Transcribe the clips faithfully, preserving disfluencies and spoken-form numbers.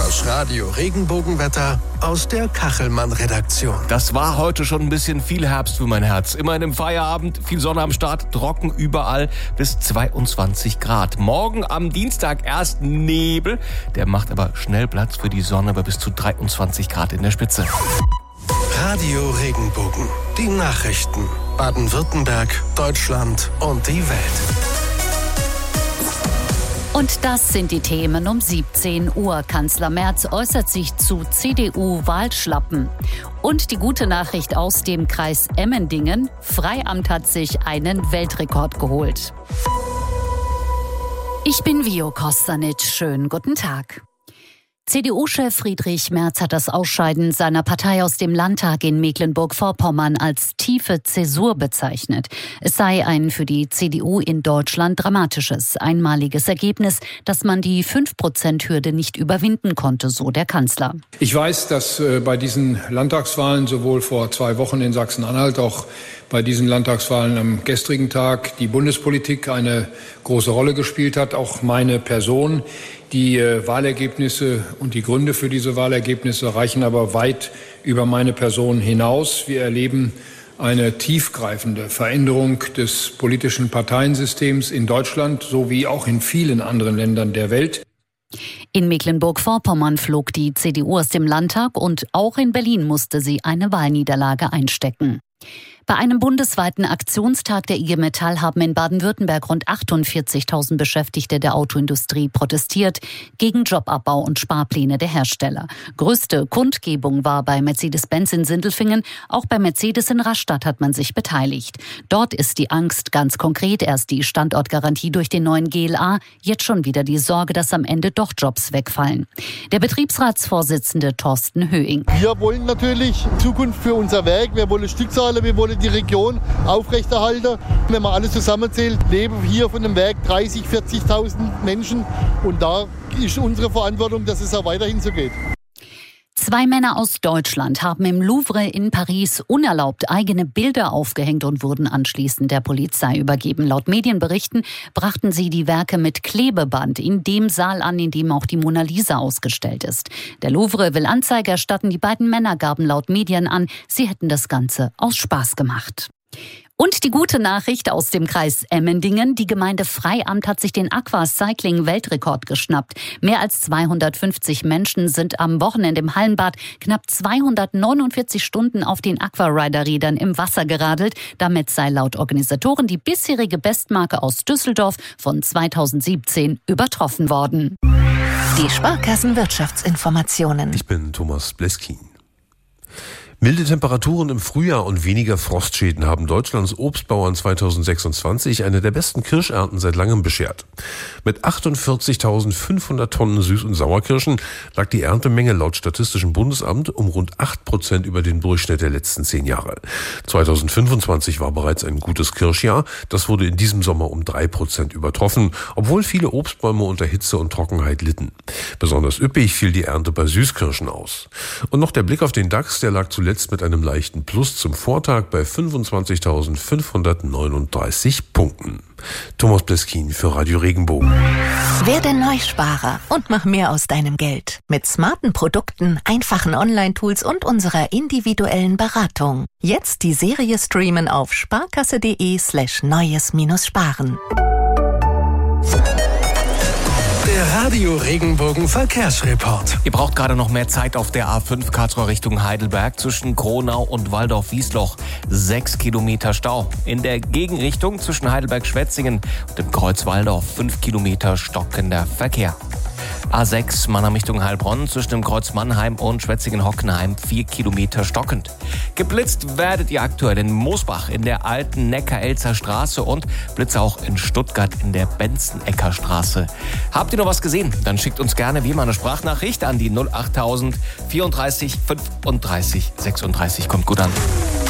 Das Radio Regenbogenwetter aus der Kachelmann-Redaktion. Das war heute schon ein bisschen viel Herbst für mein Herz. Immerhin im Feierabend, viel Sonne am Start, trocken überall bis zweiundzwanzig Grad. Morgen am Dienstag erst Nebel. Der macht aber schnell Platz für die Sonne bei bis zu dreiundzwanzig Grad in der Spitze. Radio Regenbogen. Die Nachrichten. Baden-Württemberg, Deutschland und die Welt. Und das sind die Themen um siebzehn Uhr. Kanzler Merz äußert sich zu C D U-Wahlschlappen. Und die gute Nachricht aus dem Kreis Emmendingen. Freiamt hat sich einen Weltrekord geholt. Ich bin Vio Kostanic. Schönen guten Tag. C D U-Chef Friedrich Merz hat das Ausscheiden seiner Partei aus dem Landtag in Mecklenburg-Vorpommern als tiefe Zäsur bezeichnet. Es sei ein für die C D U in Deutschland dramatisches, einmaliges Ergebnis, dass man die fünf Prozent Hürde nicht überwinden konnte, so der Kanzler. Ich weiß, dass äh, bei diesen Landtagswahlen sowohl vor zwei Wochen in Sachsen-Anhalt, auch bei diesen Landtagswahlen am gestrigen Tag die Bundespolitik eine große Rolle gespielt hat, auch meine Person. Die äh, Wahlergebnisse und die Gründe für diese Wahlergebnisse reichen aber weit über meine Person hinaus. Wir erleben eine tiefgreifende Veränderung des politischen Parteiensystems in Deutschland sowie auch in vielen anderen Ländern der Welt. In Mecklenburg-Vorpommern flog die C D U aus dem Landtag und auch in Berlin musste sie eine Wahlniederlage einstecken. Bei einem bundesweiten Aktionstag der I G Metall haben in Baden-Württemberg rund achtundvierzigtausend Beschäftigte der Autoindustrie protestiert gegen Jobabbau und Sparpläne der Hersteller. Größte Kundgebung war bei Mercedes-Benz in Sindelfingen. Auch bei Mercedes in Rastatt hat man sich beteiligt. Dort ist die Angst ganz konkret. Erst die Standortgarantie durch den neuen G L A, jetzt schon wieder die Sorge, dass am Ende doch Jobs wegfallen. Der Betriebsratsvorsitzende Thorsten Höing. Wir wollen natürlich Zukunft für unser Werk. Wir wollen Stückzahlen, wir wollen die Region aufrechterhalten. Wenn man alles zusammenzählt, leben hier von dem Werk dreißigtausend, vierzigtausend Menschen. Und da ist unsere Verantwortung, dass es auch weiterhin so geht. Zwei Männer aus Deutschland haben im Louvre in Paris unerlaubt eigene Bilder aufgehängt und wurden anschließend der Polizei übergeben. Laut Medienberichten brachten sie die Werke mit Klebeband in dem Saal an, in dem auch die Mona Lisa ausgestellt ist. Der Louvre will Anzeige erstatten. Die beiden Männer gaben laut Medien an, sie hätten das Ganze aus Spaß gemacht. Und die gute Nachricht aus dem Kreis Emmendingen. Die Gemeinde Freiamt hat sich den Aquacycling-Weltrekord geschnappt. Mehr als zweihundertfünfzig Menschen sind am Wochenende im Hallenbad knapp zweihundertneunundvierzig Stunden auf den Aquarider-Rädern im Wasser geradelt. Damit sei laut Organisatoren die bisherige Bestmarke aus Düsseldorf von zweitausendsiebzehn übertroffen worden. Die Sparkassen-Wirtschaftsinformationen. Ich bin Thomas Bleskin. Milde Temperaturen im Frühjahr und weniger Frostschäden haben Deutschlands Obstbauern zweitausendsechsundzwanzig eine der besten Kirschernten seit langem beschert. Mit achtundvierzigtausendfünfhundert Tonnen Süß- und Sauerkirschen lag die Erntemenge laut Statistischem Bundesamt um rund acht Prozent über den Durchschnitt der letzten zehn Jahre. zweitausendfünfundzwanzig war bereits ein gutes Kirschjahr. Das wurde in diesem Sommer um drei Prozent übertroffen, obwohl viele Obstbäume unter Hitze und Trockenheit litten. Besonders üppig fiel die Ernte bei Süßkirschen aus. Und noch der Blick auf den DAX, der lag zuletzt mit einem leichten Plus zum Vortag bei fünfundzwanzigtausendfünfhundertneununddreißig Punkten. Thomas Bleskin für Radio Regenbogen. Werde Neusparer und mach mehr aus deinem Geld. Mit smarten Produkten, einfachen Online-Tools und unserer individuellen Beratung. Jetzt die Serie streamen auf sparkasse.de slash neues-sparen. Der Radio Regenbogen Verkehrsreport. Ihr braucht gerade noch mehr Zeit auf der A fünf Karlsruhe Richtung Heidelberg zwischen Kronau und Waldorf-Wiesloch. Sechs Kilometer Stau. In der Gegenrichtung zwischen Heidelberg-Schwetzingen und dem Kreuz Waldorf fünf Kilometer stockender Verkehr. A sechs Mannheim Richtung Heilbronn zwischen dem Kreuz Mannheim und Schwetzingen-Hockenheim vier Kilometer stockend. Geblitzt werdet ihr aktuell in Moosbach in der alten Neckar-Elzer Straße und Blitze auch in Stuttgart in der Benzenecker Straße. Habt ihr noch was gesehen? Dann schickt uns gerne wie immer eine Sprachnachricht an die null achttausend vierunddreißig fünfunddreißig sechsunddreißig. Kommt gut an.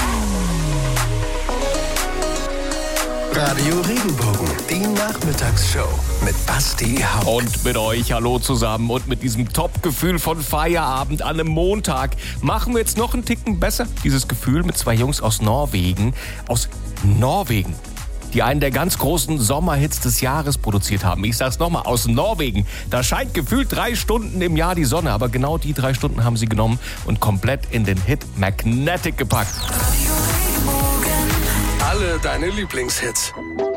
Radio Regenbogen, die Nachmittagsshow mit Basti Hauck. Und mit euch, hallo zusammen. Und mit diesem Top-Gefühl von Feierabend an einem Montag machen wir jetzt noch einen Ticken besser. Dieses Gefühl mit zwei Jungs aus Norwegen. Aus Norwegen. die einen der ganz großen Sommerhits des Jahres produziert haben. Ich sag's nochmal, aus Norwegen. Da scheint gefühlt drei Stunden im Jahr die Sonne, aber genau die drei Stunden haben sie genommen und komplett in den Hit Magnetic gepackt. Alle deine Lieblingshits.